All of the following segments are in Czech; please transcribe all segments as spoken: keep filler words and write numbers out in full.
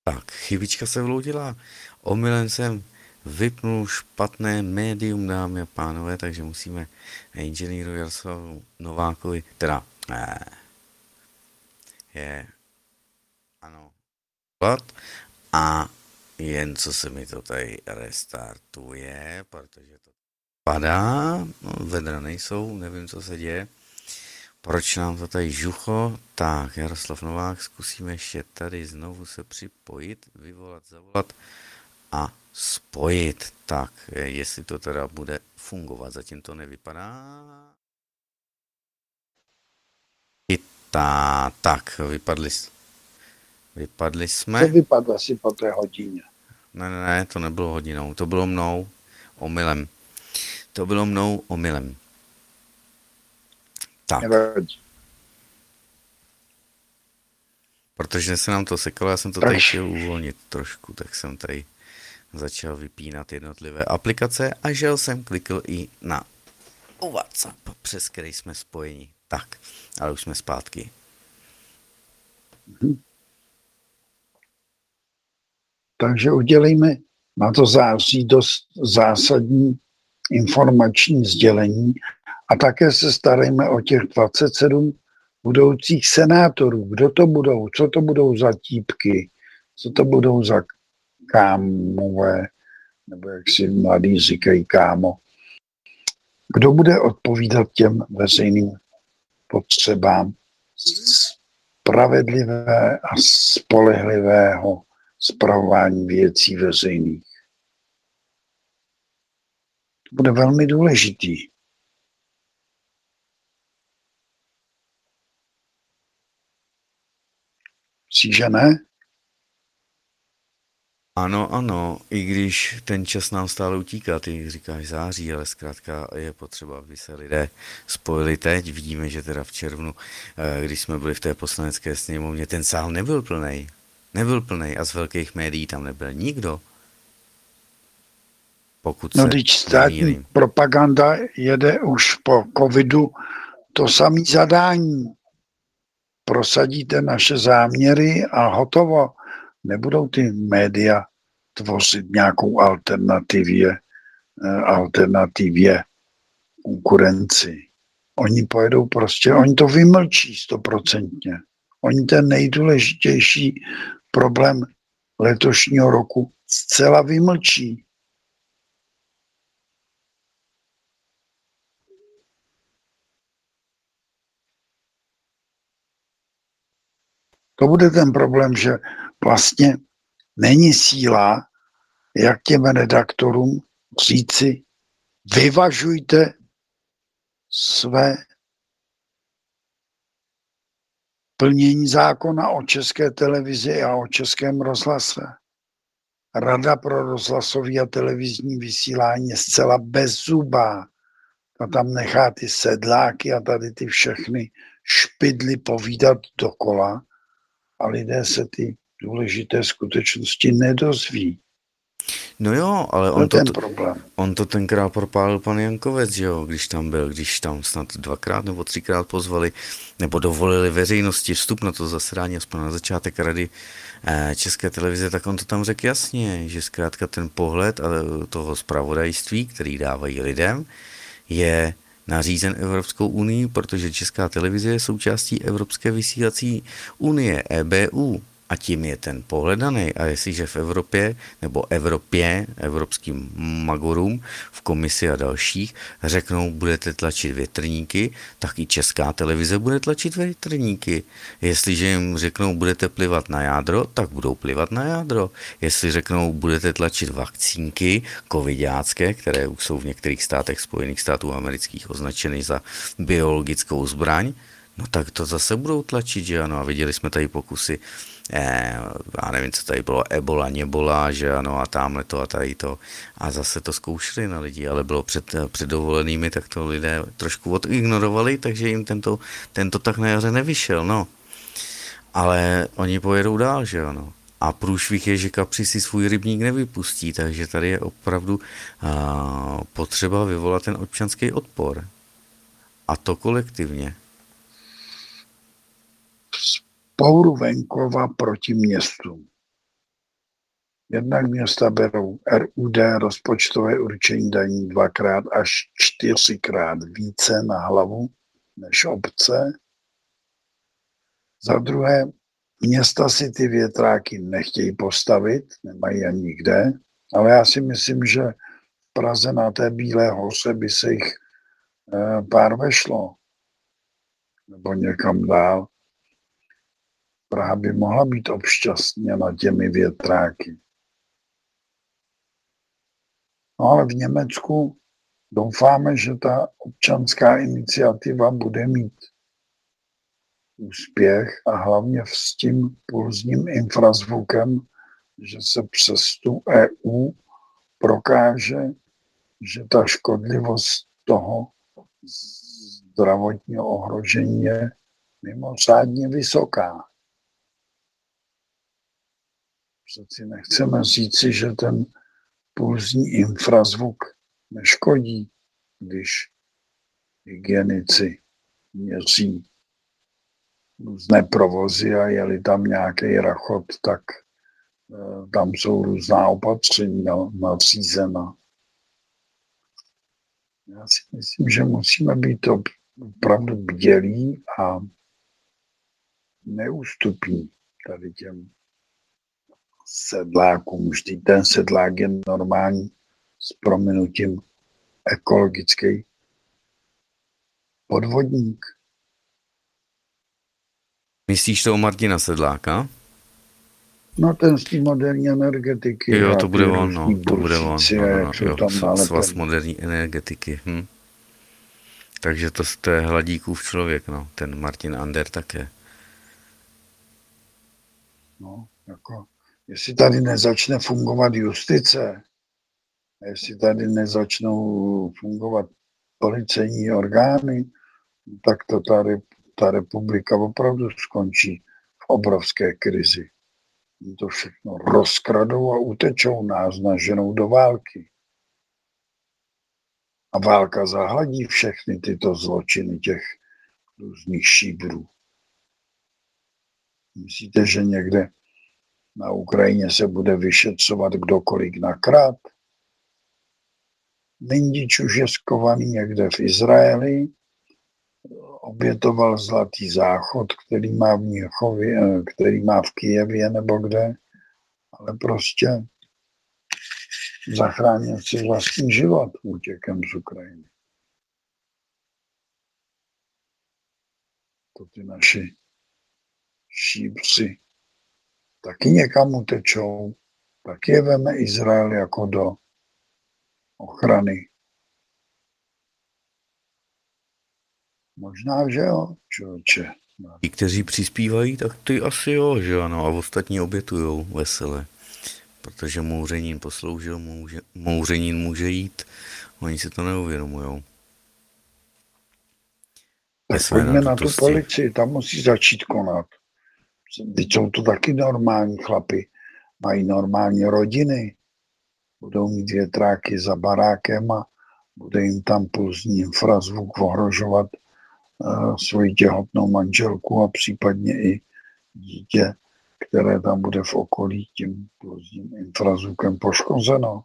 Tak, chybička se vloudila. Omylem jsem vypnul špatné médium, dámy a pánové, takže musíme inženýru Jaroslavu Novákovi, teda ne, je, ano, a jen co se mi to tady restartuje, protože to padá, no, vedra nejsou, nevím, co se děje. Proč nám to tady žucho? Tak, Jaroslav Novák, zkusíme ještě tady znovu se připojit, vyvolat, zavolat a spojit. Tak, jestli to teda bude fungovat, zatím to nevypadá. I tá, tak, vypadli, vypadli jsme. To vypadlo asi po té hodině. Ne, ne, ne, to nebylo hodinou, to bylo mnou omylem. To bylo mnou omylem. Tak. Nevadí. Protože se nám to sekalo, já jsem to tady chtěl uvolnit trošku, tak jsem tady začal vypínat jednotlivé aplikace a žel jsem klikl i na WhatsApp, přes který jsme spojeni. Tak, ale už jsme zpátky. Mhm. Takže udělejme na to září dost zásadní informační sdělení a také se starejme o těch dvacet sedm budoucích senátorů. Kdo to budou? Co to budou za típky? Co to budou za kámové? Nebo jak si mladí říkají kámo. Kdo bude odpovídat těm veřejným potřebám spravedlivé a spolehlivého spravování věcí veřejných? To bude velmi důležitý. Myslíš, že ne? Ano, ano, i když ten čas nám stále utíká, ty říkáš září, ale zkrátka je potřeba, aby se lidé spojili teď. Vidíme, že teda v červnu, když jsme byli v té poslanecké sněmovně, ten sál nebyl plnej. Nebyl plnej a z velkých médií tam nebyl nikdo. Pokud no, když státní nemýlím. Propaganda jede už po covidu to samé zadání. Prosadíte naše záměry a hotovo. Nebudou ty média tvořit nějakou alternativě, alternativě konkurenci. Oni pojedou prostě, oni to vymlčí stoprocentně. Oni ten nejdůležitější problém letošního roku zcela vymlčí. To bude ten problém, že vlastně není síla, jak těm redaktorům říci, vyvažujte své plnění zákona o České televizi a o Českém rozhlase. Rada pro rozhlasové a televizní vysílání je zcela bezzubá. A tam nechá ty sedláky a tady ty všechny špidly povídat dokola a lidé se ty důležité skutečnosti nedozví. No jo, ale on to, to, on to tenkrát propálil pan Jankovec, že jo, když tam byl, když tam snad dvakrát nebo třikrát pozvali, nebo dovolili veřejnosti vstup na to zasedání, aspoň na začátek rady České televize, tak on to tam řekl jasně, že zkrátka ten pohled toho zpravodajství, který dávají lidem, je nařízen Evropskou unii, protože Česká televize je součástí Evropské vysílací unie, E B U. A tím je ten pohled daný. A jestliže v Evropě, nebo Evropě, evropským magorům, v komisi a dalších, řeknou, budete tlačit větrníky, tak i Česká televize bude tlačit větrníky. Jestliže jim řeknou, budete plivat na jádro, tak budou plivat na jádro. Jestli řeknou, budete tlačit vakcínky covidácké, které už jsou v některých státech Spojených států amerických označeny za biologickou zbraň, no tak to zase budou tlačit, že ano. A viděli jsme tady pokusy, eh, já nevím, co tady bylo, ebola, nebola, že ano, a tamhle to a tady to. A zase to zkoušeli na lidi, ale bylo před, před dovolenými, tak to lidé trošku odignorovali, takže jim tento, tento tak na jaře nevyšel, no. Ale oni pojedou dál, že ano. A průšvih je, že kapři si svůj rybník nevypustí, takže tady je opravdu a, potřeba vyvolat ten občanský odpor. A to kolektivně. Vzpouru venkova proti městům. Jednak města berou R U D, rozpočtové určení daní, dvakrát až čtyřikrát více na hlavu než obce. Za druhé, města si ty větráky nechtějí postavit, nemají ani kde, ale já si myslím, že v Praze na té Bílé hoře by se jich pár vešlo, nebo někam dál. Praha by mohla být obšťastněna těmi větráky. No ale v Německu doufáme, že ta občanská iniciativa bude mít úspěch a hlavně s tím pulzním infrazvukem, že se přes tu E U prokáže, že ta škodlivost toho zdravotního ohrožení je mimořádně vysoká. Přeci nechceme říci, že ten pulzní infrazvuk neškodí, když hygienici měří různé provozy a je-li tam nějaký rachot, tak e, tam jsou různá opatření nařízena. Já si myslím, že musíme být opravdu bdělí a neústupní tady těm sedlákům. Vždyť ten sedlák je normální s prominutím ekologický podvodník. Myslíš toho Martina Sedláka? No ten z té moderní energetiky. Jo, to bude on, no, to bude on. No, no, no, jo, svaz moderní energetiky. Hm. Takže to, to je Hladíkův člověk, no, ten Martin Ander také. No, jako, jestli tady nezačne fungovat justice, jestli tady nezačnou fungovat policejní orgány, tak to ta, ta republika opravdu skončí v obrovské krizi. To všechno rozkradou a utečou nás, naženou do války. A válka zahladí všechny tyto zločiny těch různých šíbrů. Myslíte, že někde na Ukrajině se bude vyšetřovat kdokoliv nakrát? Mindič už je skovaný někde v Izraeli, obětoval Zlatý záchod, který má v Mnichově, který má v Kyjevě nebo kde, ale prostě zachránil si vlastní život útěkem z Ukrajiny. To ty naši šíbři taky někam utečou, taky je veme Izrael jako do ochrany. Možná, že jo, člověče. Ti, kteří přispívají, tak ty asi jo, že ano, a ostatní obětujou vesele. Protože Mouřenín posloužil, mouře, Mouřenín může jít, oni si to neuvědomujou. Tak pojďme na tu policii, tam musí začít konat. Teď jsou to taky normální chlapi, mají normální rodiny, budou mít větráky za barákem a bude jim tam pulzní infrazvuk ohrožovat uh, svoji těhotnou manželku a případně i dítě, které tam bude v okolí tím pulzním infrazvukem poškozeno.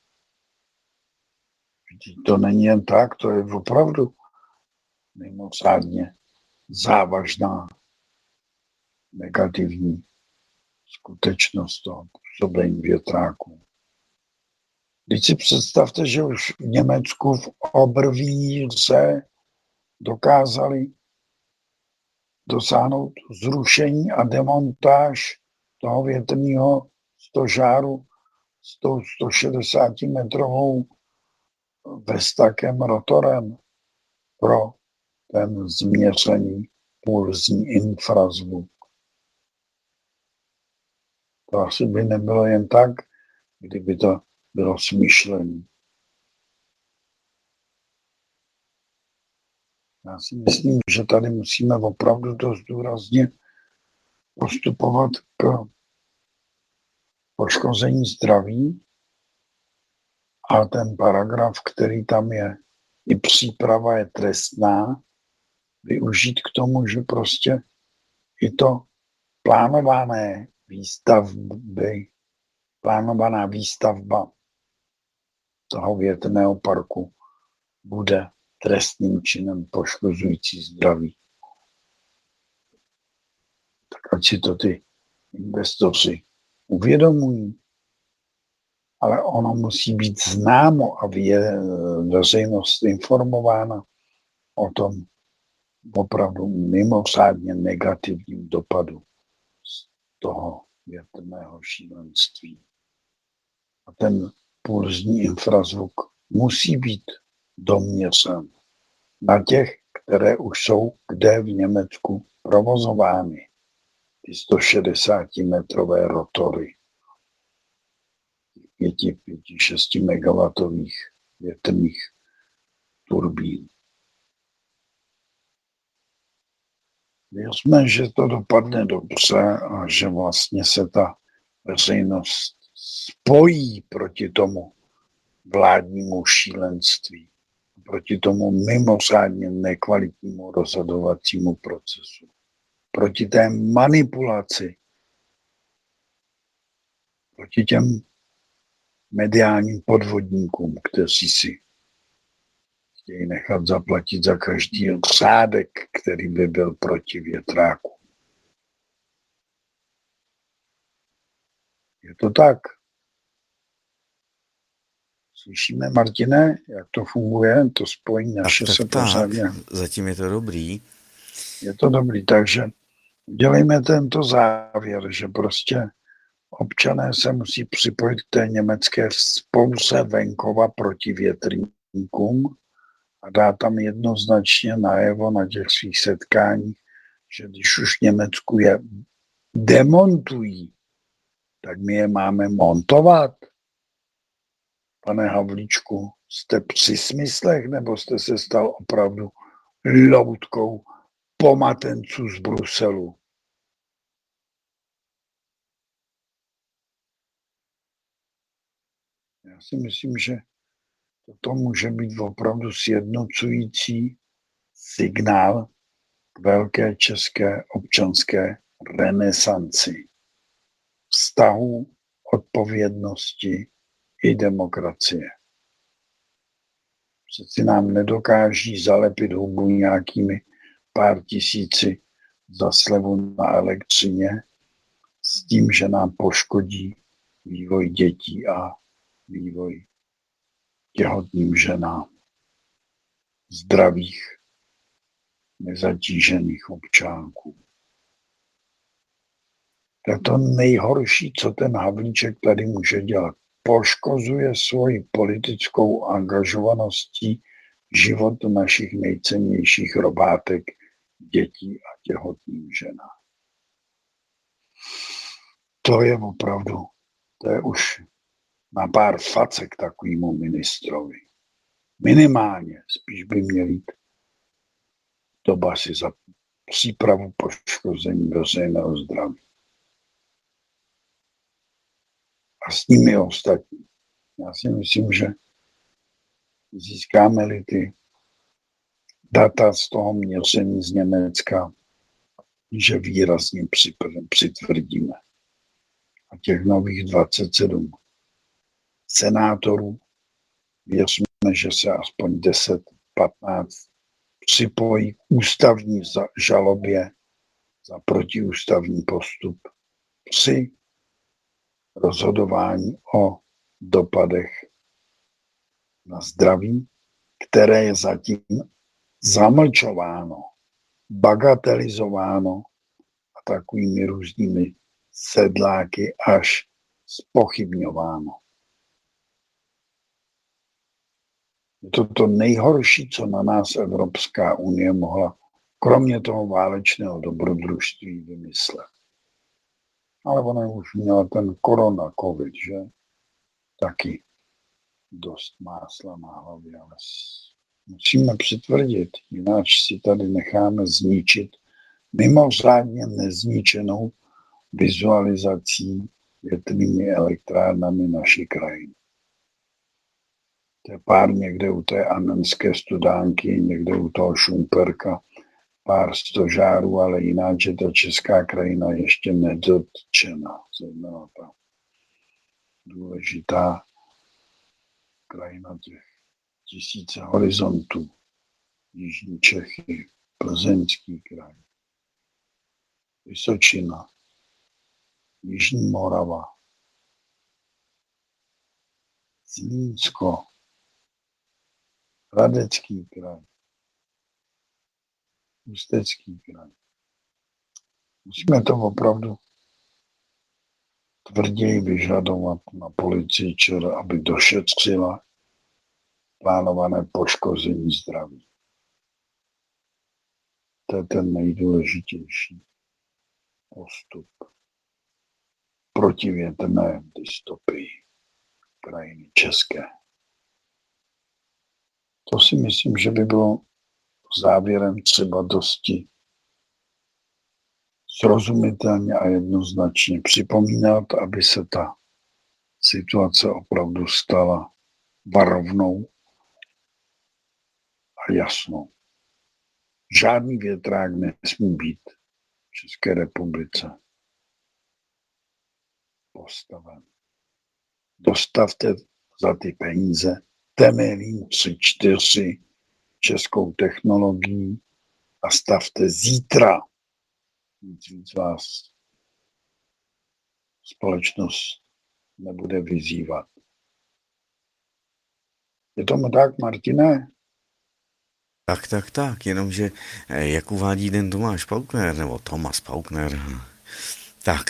Vždyť to není jen tak, to je opravdu mimořádně závažná negativní skutečnost toho působení větráků. Když si představte, že už v Německu v Obervíře dokázali dosáhnout zrušení a demontáž toho větrného stožáru s tou sto šedesáti metrovou Vestakem rotorem pro ten změřený pulzní infrazvuk. To asi by nebylo jen tak, kdyby to bylo smyšlené. Já si myslím, že tady musíme opravdu dost důrazně postupovat k poškození zdraví a ten paragraf, který tam je, i příprava je trestná, využít k tomu, že prostě i to plánované výstavby plánovaná výstavba toho větrného parku bude trestným činem poškozující zdraví. Tak ať si to ty investoři uvědomují, ale ono musí být známo a je veřejnost informována o tom opravdu mimořádně negativním dopadu z toho větrného šílenství. A ten pulzní infrazvuk musí být doměřen na těch, které už jsou kde v Německu provozovány. Ty sto šedesátimetrové rotory pět, pět, šest megawatových větrných turbín. Věřme, že to dopadne dobře a že vlastně se ta veřejnost spojí proti tomu vládnímu šílenství, proti tomu mimořádně nekvalitnímu rozhodovacímu procesu, proti té manipulaci, proti těm mediálním podvodníkům, kteří si chtějí nechat zaplatit za každý řádek, který by byl proti větráku. Je to tak. Slyšíme, Martine, jak to funguje? To spojení naše tak, se tak, pořádně. Zatím je to dobrý. Je to dobrý, takže dělejme tento závěr, že prostě občané se musí připojit k té německé vzpouře venkova proti větrníkům a dá tam jednoznačně najevo na těch svých setkáních, že když už v Německu je demontují, tak my je máme montovat. Pane Havlíčku, jste při smyslech, nebo jste se stal opravdu loutkou pomatenců z Bruselu? Já si myslím, že toto může být opravdu sjednocující signál k velké české občanské renesanci vztahu, odpovědnosti i demokracie. Přeci nám nedokáží zalepit hubu nějakými pár tisíci za slevu na elektřině s tím, že nám poškodí vývoj dětí a vývoj těhotným ženám, zdravých, nezatížených občánků. To je to nejhorší, co ten Havlíček tady může dělat. Poškozuje svoji politickou angažovaností život našich nejcennějších robátek, dětí a těhotných ženám. To je opravdu, to je už na pár facek takovému ministrovi. Minimálně spíš by měl jít do basy za přípravu poškození veřejného zdraví. A s nimi ostatní. Já si myslím, že získáme-li ty data z toho měření z Německa, že výrazně přitvrdíme. A těch nových dvacet sedm senátorů, věříme, že se aspoň deset patnáct připojí k ústavní žalobě za protiústavní postup při rozhodování o dopadech na zdraví, které je zatím zamlčováno, bagatelizováno a takovými různými sedláky až zpochybňováno. Je to to nejhorší, co na nás Evropská unie mohla, kromě toho válečného dobrodružství, vymyslet. Ale ona už měla ten korona, covid, že? Taky dost másla na hlavě, ale musíme přitvrdit, jinak si tady necháme zničit mimořádně nezničenou vizualizací větrnými elektrárnami naší krajiny. To je pár někde u té annenské studánky, někde u toho Šumperka, pár stožárů, ale jinak je ta česká krajina ještě nedotčená. Zejména ta důležitá krajina těch tisíce horizontů. Jižní Čechy, Plzeňský kraj, Vysočina, Jižní Morava, Zlínsko, Hradecký kraj, Ústecký kraj. Musíme to opravdu tvrději vyžadovat na policii ČR, aby došetřila plánované poškození zdraví. To je ten nejdůležitější postup protivětrné dystopii krajiny české. To si myslím, že by bylo závěrem třeba dosti srozumitelně a jednoznačně připomínat, aby se ta situace opravdu stala varovnou a jasnou. Žádný větrák nesmí být v České republice postaven. Dostavte za ty peníze Temelín tři čtyři českou technologií a stavte zítra. Nic víc vás společnost nebude vyzývat. Je tomu tak, Martine? Tak, tak, tak, jenomže eh, jak uvádí den Tomáš Paukner, nebo Tomas Paukner, tak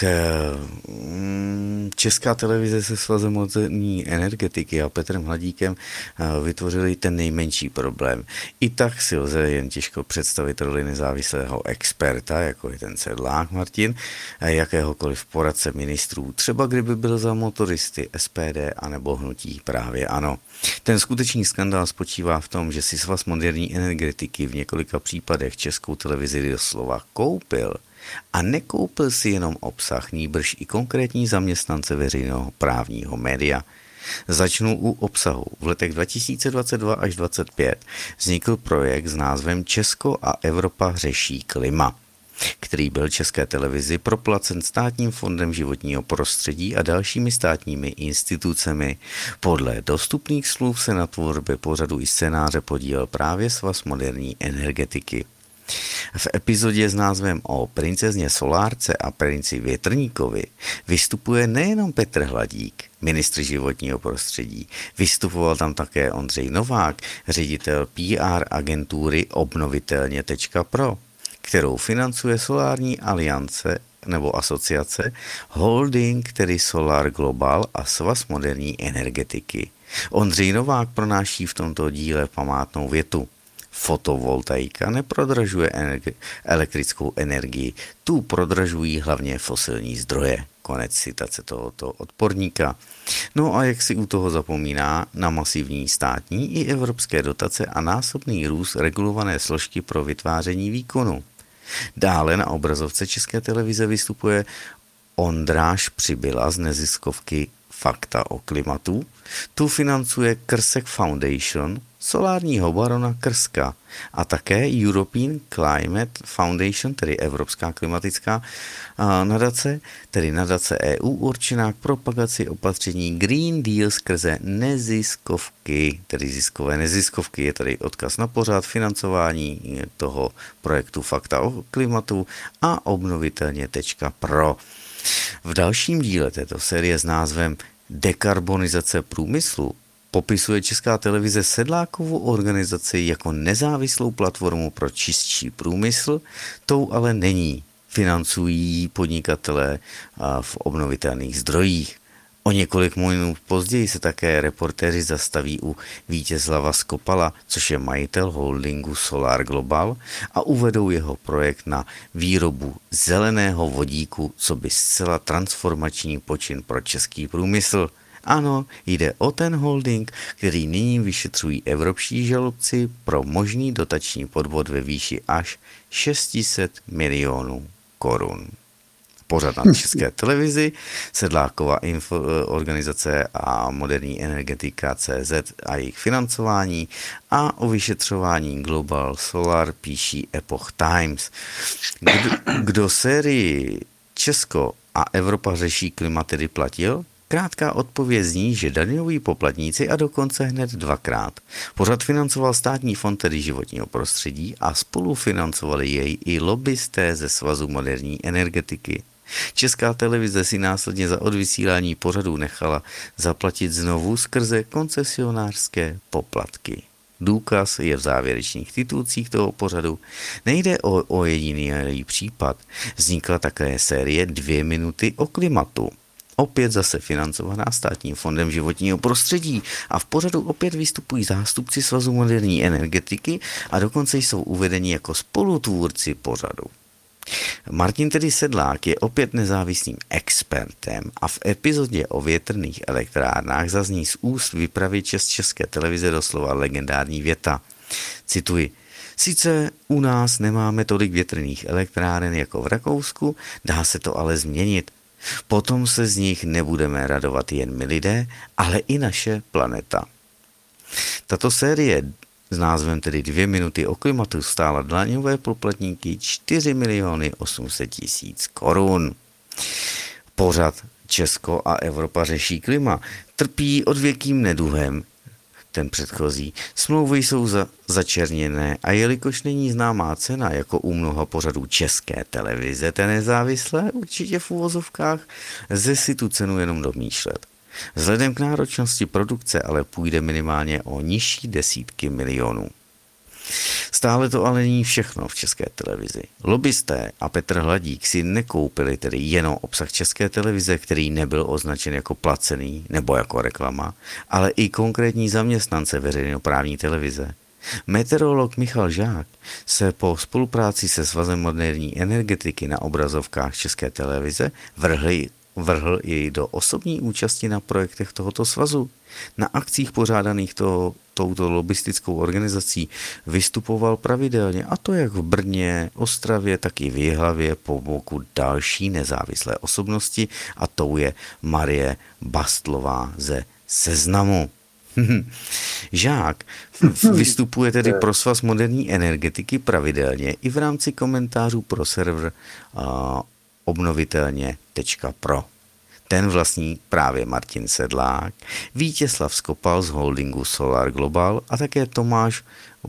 mm, Česká televize se Svazem moderní energetiky a Petrem Hladíkem vytvořili ten nejmenší problém. I tak si lze jen těžko představit roli nezávislého experta, jako je ten Sedlák Martin, jakéhokoliv poradce ministrů, třeba kdyby byl za motoristy S P D anebo hnutí právě ANO. Ten skutečný skandál spočívá v tom, že si Svaz moderní energetiky v několika případech Českou televizi doslova koupil. A nekoupil si jenom obsah, nýbrž i konkrétní zaměstnance veřejného právního média. Začnu u obsahu. V letech dva tisíce dvacet dva až dvacet pět vznikl projekt s názvem Česko a Evropa řeší klima, který byl České televizi proplacen Státním fondem životního prostředí a dalšími státními institucemi. Podle dostupných slov se na tvorbě pořadu i scénáře podílel právě Svaz moderní energetiky. V epizodě s názvem o princezně Solárce a princi Větrníkovi vystupuje nejenom Petr Hladík, ministr životního prostředí. Vystupoval tam také Ondřej Novák, ředitel P R agentury obnovitelně tečka pro, kterou financuje Solární aliance nebo asociace, holding, tedy Solar Global a Svaz moderní energetiky. Ondřej Novák pronáší v tomto díle památnou větu. Fotovoltaika neprodražuje energi- elektrickou energii, tu prodražují hlavně fosilní zdroje. Konec citace tohoto odporníka. No a jak si u toho zapomíná na masivní státní i evropské dotace a násobný růst regulované složky pro vytváření výkonu. Dále na obrazovce České televize vystupuje Ondráš Přibyla z neziskovky Fakta o klimatu. Tu financuje Krsek Foundation, solárního barona Krska a také European Climate Foundation, tedy Evropská klimatická nadace, tedy nadace E U určená k propagaci opatření Green Deal skrze neziskovky, tedy ziskové neziskovky. Je tady odkaz na pořad financování toho projektu Fakta o klimatu a obnovitelně tečka pro. V dalším díle této série s názvem Dekarbonizace průmyslu popisuje Česká televize Sedlákovu organizaci jako nezávislou platformu pro čistší průmysl, tou ale není. Financují podnikatelé v obnovitelných zdrojích. O několik minut později se také reportéři zastaví u Vítězslava Skopala, což je majitel holdingu Solar Global, a uvedou jeho projekt na výrobu zeleného vodíku, co by zcela transformační počin pro český průmysl. Ano, jde o ten holding, který nyní vyšetřují evropští žalobci pro možný dotační podvod ve výši až šest set milionů korun. Pořad na České televizi, Sedlákova info, organizace a moderní energetika C Z a jejich financování a o vyšetřování Global Solar píší Epoch Times. Kdo, kdo sérii Česko a Evropa řeší klima tedy platil? Krátká odpověď zní, že daňoví poplatníci a dokonce hned dvakrát. Pořad financoval Státní fond tedy životního prostředí a spolufinancovali jej i lobbysté ze Svazu moderní energetiky. Česká televize si následně za odvysílání pořadů nechala zaplatit znovu skrze koncesionářské poplatky. Důkaz je v závěrečných titulcích toho pořadu. Nejde o, o jediný případ. Vznikla také série Dvě minuty o klimatu. Opět zase financovaná Státním fondem životního prostředí a v pořadu opět vystupují zástupci Svazu moderní energetiky a dokonce jsou uvedeni jako spolutvůrci pořadu. Martin tedy Sedlák je opět nezávislým expertem a v epizodě o větrných elektrárnách zazní z úst vypravěče z České televize doslova legendární věta. Cituji. Sice u nás nemáme tolik větrných elektráren jako v Rakousku, dá se to ale změnit. Potom se z nich nebudeme radovat jen my lidé, ale i naše planeta. Tato série s názvem tedy Dvě minuty o klimatu stála daňové poplatníky čtyři miliony osm set tisíc korun. Pořad Česko a Evropa řeší klima trpí odvěkým neduhem. Ten předchozí. Smlouvy jsou za, začerněné a jelikož není známá cena jako u mnoha pořadů České televize, té nezávislé, určitě v uvozovkách, lze si tu cenu jenom domýšlet. Vzhledem k náročnosti produkce ale půjde minimálně o nižší desítky milionů. Stále to ale není všechno v České televizi. Lobbysté a Petr Hladík si nekoupili tedy jenom obsah České televize, který nebyl označen jako placený nebo jako reklama, ale i konkrétní zaměstnance veřejnoprávní televize. Meteorolog Michal Žák se po spolupráci se Svazem moderní energetiky na obrazovkách České televize vrhl vrhl jej do osobní účasti na projektech tohoto svazu. Na akcích pořádaných to, touto lobbystickou organizací vystupoval pravidelně, a to jak v Brně, Ostravě, tak i v Jihlavě po boku další nezávislé osobnosti, a tou je Marie Bastlová ze Seznamu. Žák vystupuje tedy pro Svaz moderní energetiky pravidelně i v rámci komentářů pro server uh, obnovitelně tečka pro. Ten vlastní právě Martin Sedlák, Vítězslav Skopal z holdingu Solar Global a také Tomáš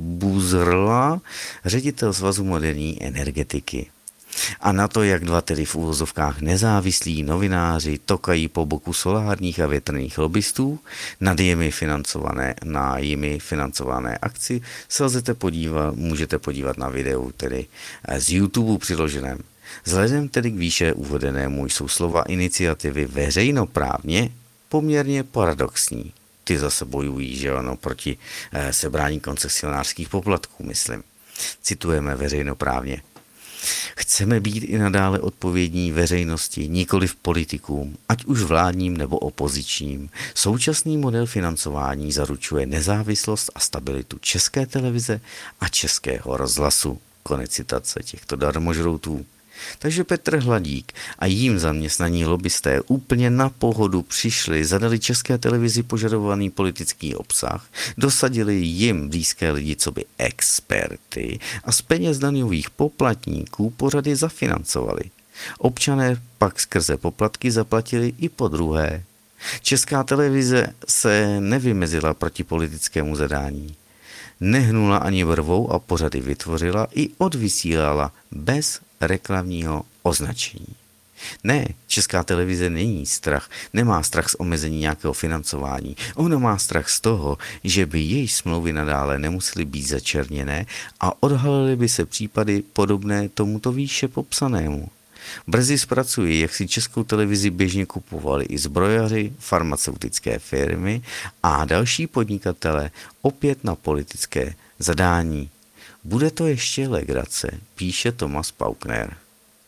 Buzrla, ředitel Svazu moderní energetiky. A na to, jak dva tedy v uvozovkách nezávislí novináři tokají po boku solárních a větrných lobbystů nad jimi financované, na jimi financované akci, se lzete podívat, můžete podívat na videu tedy z YouTube přiloženém. Vzhledem tedy k výše uvedenému jsou slova iniciativy veřejnoprávně poměrně paradoxní. Ty zase bojují, že ano, proti eh, sebrání koncesionářských poplatků, myslím. Citujeme veřejnoprávně. Chceme být i nadále odpovědní veřejnosti, nikoliv politikům, ať už vládním nebo opozičním. Současný model financování zaručuje nezávislost a stabilitu České televize a Českého rozhlasu. Konec citace těchto darmožroutů. Takže Petr Hladík a jím zaměstnaní lobbysté úplně na pohodu přišli, zadali České televizi požadovaný politický obsah, dosadili jim blízké lidi coby experty a z peněz daňových poplatníků pořady zafinancovali. Občané pak skrze poplatky zaplatili i po druhé. Česká televize se nevymezila proti politickému zadání. Nehnula ani brvou a pořady vytvořila i odvysílala bez reklamního označení. Ne, Česká televize není strach, nemá strach z omezení nějakého financování. Ona má strach z toho, že by její smlouvy nadále nemusely být začerněné a odhalily by se případy podobné tomuto výše popsanému. Brzy zpracují, jak si Českou televizi běžně kupovali i zbrojaři, farmaceutické firmy a další podnikatele opět na politické zadání. Bude to ještě legrace, píše Tomas Paukner.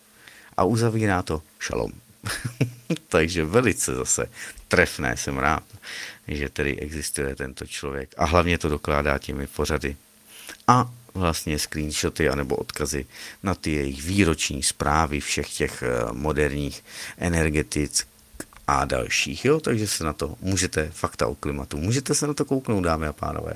A uzavírá to šalom. Takže velice zase trefné, jsem rád, že tedy existuje tento člověk. A hlavně to dokládá těmi pořady. A vlastně screenshoty anebo odkazy na ty jejich výroční zprávy všech těch moderních energetic a dalších. Jo? Takže se na to můžete, fakta o klimatu, můžete se na to kouknout, dámy a pánové.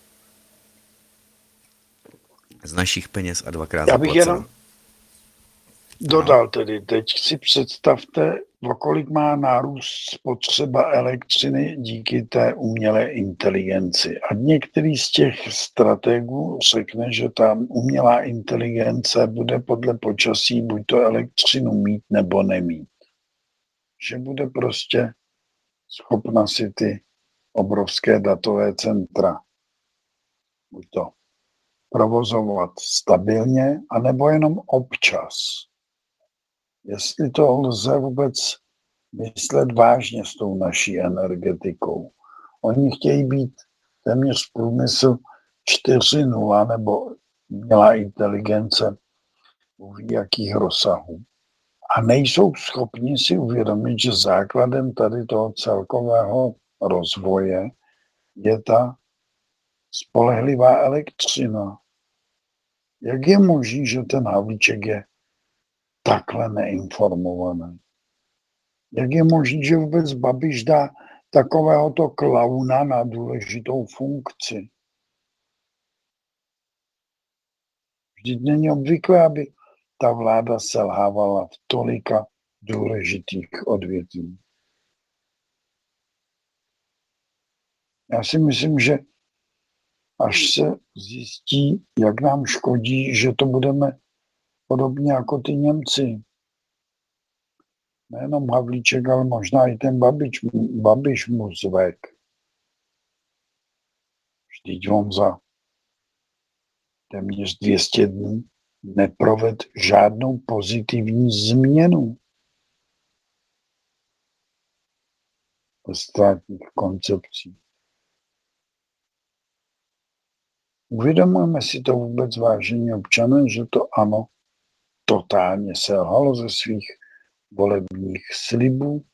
Z našich peněz a dvakrát Já bych zaplaceno. jenom dodal tedy, teď si představte, o kolik má nárůst spotřeba elektřiny díky té umělé inteligenci. A některý z těch strategů řekne, že ta umělá inteligence bude podle počasí buď to elektřinu mít nebo nemít. Že bude prostě schopna si ty obrovské datové centra buď to provozovat stabilně, anebo jenom občas. Jestli to lze vůbec myslet vážně s tou naší energetikou. Oni chtějí být téměř průmysl čtyři nula nebo umělá inteligence v jakých rozsahů. A nejsou schopni si uvědomit, že základem tady toho celkového rozvoje je ta spolehlivá elektřina. Jak je možné, že ten Havlíček je takhle neinformovaný? Jak je možné, že vůbec Babiš dá takovéhoto klauna na důležitou funkci? Vždyť není obvyklé, aby ta vláda selhávala v tolika důležitých odvětvích. Já si myslím, že až se zjistí, jak nám škodí, že to budeme podobně jako ty Němci. Nejenom Havlíček, ale možná i ten Babiš, Babiš mu zvek. Vždyť on za téměř dvě stě dnů neproved žádnou pozitivní změnu ve státních koncepcích. Uvědomujeme si to vůbec, vážení občané, že to ANO totálně selhalo ze svých volebních slibů?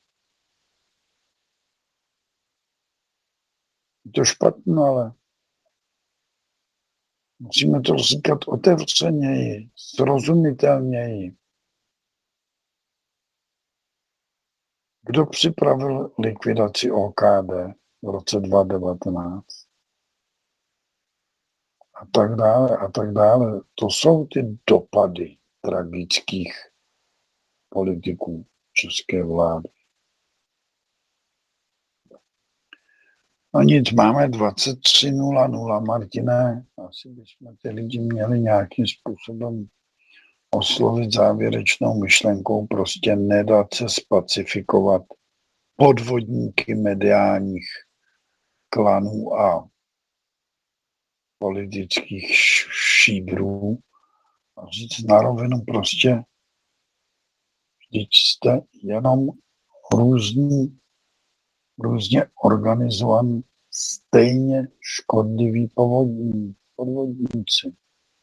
Je to špatné, ale musíme to říkat otevřeněji, srozumitelněji. Kdo připravil likvidaci O K D v roce dva tisíce devatenáct? A tak dále, a tak dále. To jsou ty dopady tragických politiků české vlády. No nic, máme dvacet tři nula nula, Martine, asi bychom ty lidi měli nějakým způsobem oslovit závěrečnou myšlenkou, prostě nedat se spacifikovat podvodníky mediálních klanů a politických šíbrů a říct na rovinu prostě, vždyť jste jenom různí, různě organizovaní, stejně škodliví povodní, podvodníci.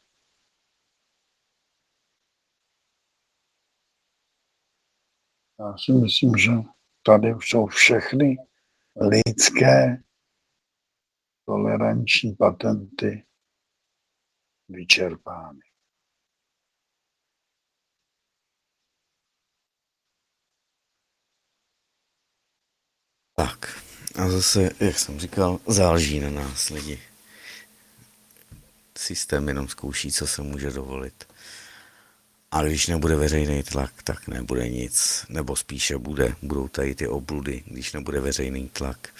Já si myslím, že tady už jsou všechny lidské toleranční patenty vyčerpány. Tak a zase, jak jsem říkal, záleží na nás lidi. Systém jenom zkouší, co se může dovolit. A když nebude veřejný tlak, tak nebude nic. Nebo spíše bude, budou tady ty obludy, když nebude veřejný tlak.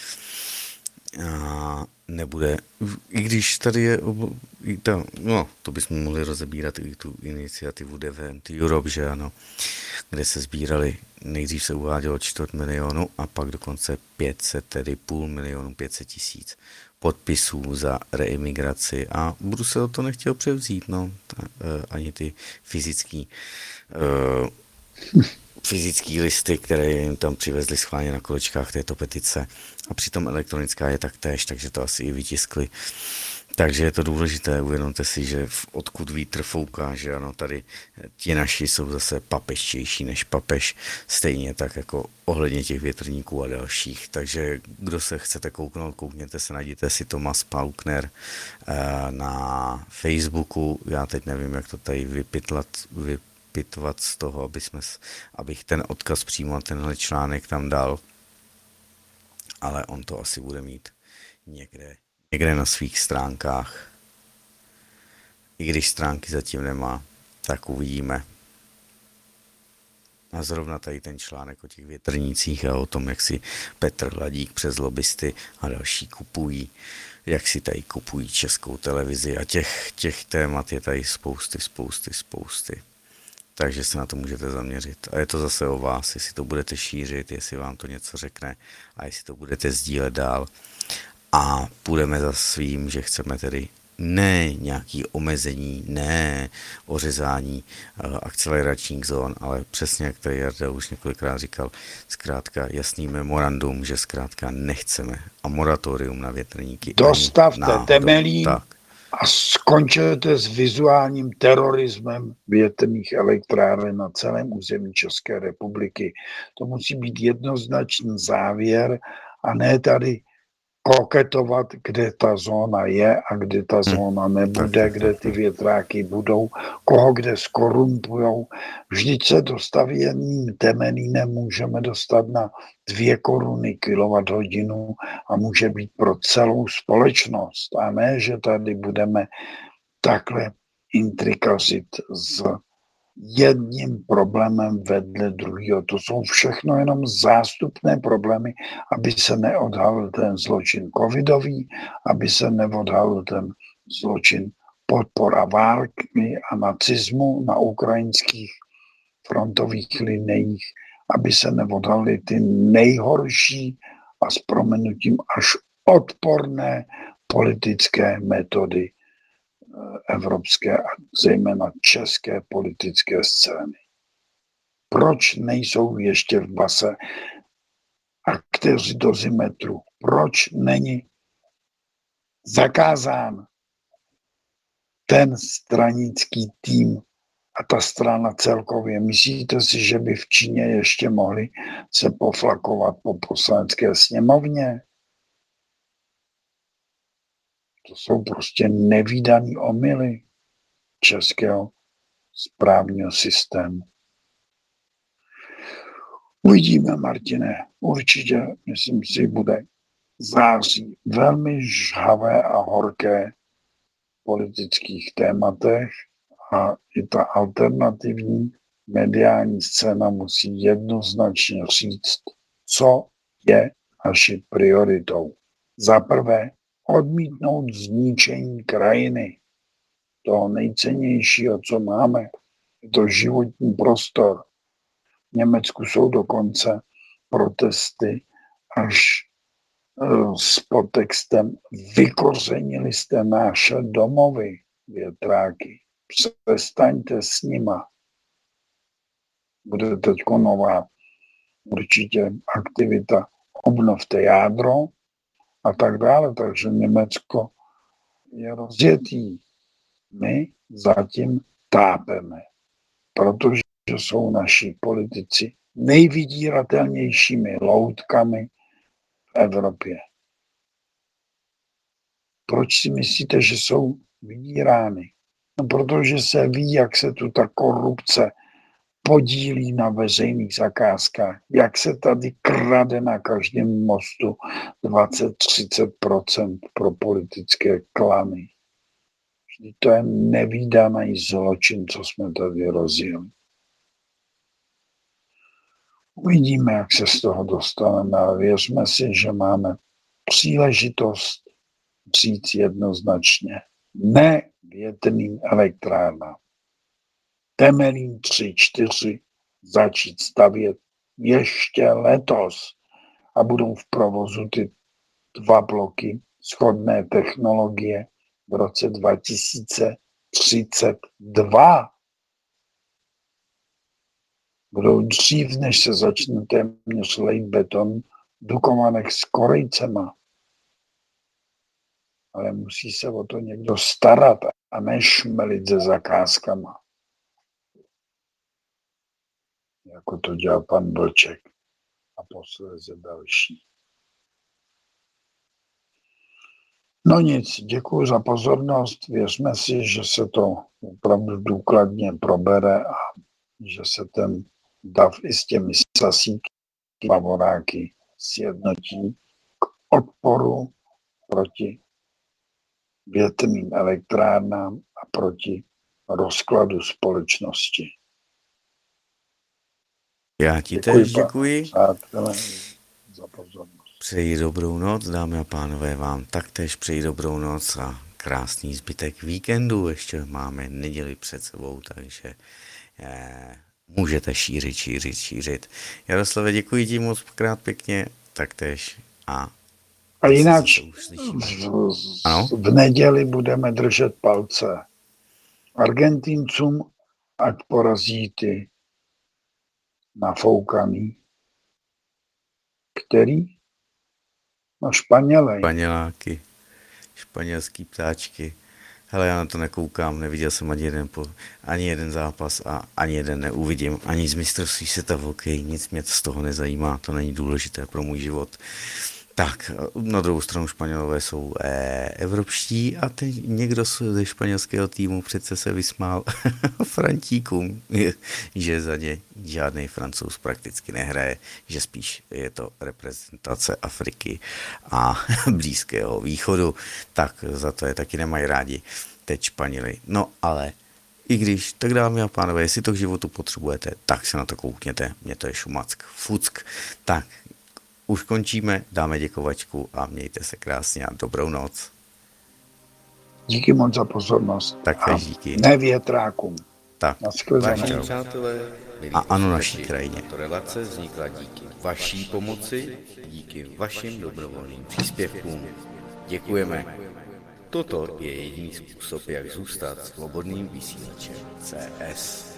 A nebude, i když tady je, i ta, no, to bychom mohli rozebírat i tu iniciativu Devent Europe, že ano, kde se sbírali, nejdřív se uvádělo čtvrt milionu a pak dokonce pět set, tedy půl milionu, pět set tisíc podpisů za reimigraci a Brusel to nechtěl převzít, no, ta, uh, ani ty fyzický uh, fyzický listy, které jim tam přivezli schválně na kolečkách této petice a přitom elektronická je taktéž, takže to asi i vytiskli. Takže je to důležité, uvědomte si, že odkud vítr fouká, že ano, tady ti naši jsou zase papeštější než papež, stejně tak jako ohledně těch větrníků a dalších. Takže kdo se chcete kouknout, koukněte se, najděte si Thomas Paukner na Facebooku, já teď nevím, jak to tady vypitlat, vypitvat z toho, aby jsme, abych ten odkaz přímo na tenhle článek tam dal, ale on to asi bude mít někde. Někde na svých stránkách. I když stránky zatím nemá, tak uvidíme. A zrovna tady ten článek o těch větrnících a o tom, jak si Petr Hladík přes lobbysty a další kupují, jak si tady kupují Českou televizi a těch, těch témat je tady spousty, spousty, spousty. Takže se na to můžete zaměřit. A je to zase o vás, jestli to budete šířit, jestli vám to něco řekne a jestli to budete sdílet dál. A půjdeme za svým, že chceme tedy ne nějaký omezení, ne ořezání uh, akceleračních zón, ale přesně jak tady Jarda už několikrát říkal, zkrátka jasný memorandum, že zkrátka nechceme a moratorium na větrníky. Dostavte Temelín tak. a skončete s vizuálním terorismem větrných elektráren na celém území České republiky. To musí být jednoznačný závěr a ne tady koketovat, kde ta zóna je a kde ta zóna nebude, kde ty větráky budou, koho kde skorumpujou. Vždyť se dostavěným Temelínem můžeme dostat na dvě koruny kilowatthodinu a může být pro celou společnost. A ne, že tady budeme takhle intrikařit s jedním problémem vedle druhého. To jsou všechno jenom zástupné problémy, aby se neodhalil ten zločin covidový, aby se neodhalil ten zločin podpora války a nacismu na ukrajinských frontových liniích, aby se neodhalily ty nejhorší a s prominutím až odporné politické metody evropské a zejména české politické scény. Proč nejsou ještě v base aktéři dozimetru? Proč není zakázán ten stranický tým a ta strana celkově? Myslíte si, že by v Číně ještě mohli se poflakovat po poslanecké sněmovně? To jsou prostě nevídaný omyly českého správního systému. Uvidíme, Martine, určitě, myslím si, bude září velmi žhavé a horké v politických tématech a i ta alternativní mediální scéna musí jednoznačně říct, co je naší prioritou. Za prvé, odmítnout zničení krajiny, toho nejcennějšího, co máme, je to životní prostor. V Německu jsou dokonce protesty až s podtextem vykořenili jste naše domovy, větráky. Přestaňte s nima. Bude teď nová určitě aktivita obnovte jádro a tak dále. Takže Německo je rozjetý. My zatím tápeme, protože jsou naši politici nejvydíratelnějšími loutkami v Evropě. Proč si myslíte, že jsou vydírány? No, protože se ví, jak se tu ta korupce podílí na veřejných zakázkách, jak se tady krade na každém mostu dvacet až třicet procent pro politické klany. Vždyť to je nevídaný zločin, co jsme tady rozjeli. Uvidíme, jak se z toho dostaneme, ale věřme si, že máme příležitost říct jednoznačně ne větrným elektrárnám. Temelín tři, čtyři začít stavět ještě letos a budou v provozu ty dva bloky shodné technologie v roce dva tisíce třicet dva. Budou dřív, než se začne téměř lejt beton, Dukovanech s Korejcema. Ale musí se o to někdo starat a ne šmelit se zakázkama. Jako to dělal pan Vlček a posléze další. No nic, děkuji za pozornost. Věřme si, že se to opravdu důkladně probere a že se ten dav i s těmi sasíky, favoráky sjednotí k odporu proti větrným elektrárnám a proti rozkladu společnosti. Já ti Děkuji, též pa- děkuji. přátelé, za pozornost. Přeji dobrou noc, dámy a pánové, vám taktéž přeji dobrou noc a krásný zbytek víkendu. Ještě máme neděli před sebou, takže eh, můžete šířit, šířit, šířit. Jaroslave, děkuji ti moc krát pěkně, taktéž a A jinak se už slyšíme. v, Ano? v neděli budeme držet palce Argentincům, ať porazí ty nafoukaný. Který? No Španělej. Španěláky, španělský ptáčky. Hele, já na to nekoukám, neviděl jsem ani jeden, po, ani jeden zápas a ani jeden neuvidím, ani z mistrovství světa v hokeji, nic mě z toho nezajímá, to není důležité pro můj život. Tak, na druhou stranu Španělové jsou eh, evropští a teď někdo ze španělského týmu přece se vysmál Frantíkům, že za ně žádný Francouz prakticky nehraje, že spíš je to reprezentace Afriky a Blízkého východu, tak za to je taky nemají rádi teď Španěli. No ale i když, tak dámy a pánové, jestli to k životu potřebujete, tak se na to koukněte, mě to je šumack, fuck, tak už končíme, dáme děkovačku a mějte se krásně a dobrou noc. Díky moc za pozornost. Tak A díky. ne větrákům. Tak, Nashledanou. vážení Přátelé, milí A ano, posluchači, naší krajině. tato relace vznikla díky vaší pomoci, díky vašim dobrovolným příspěvkům. Děkujeme. Toto je jediný způsob, jak zůstat svobodným vysílačem C S.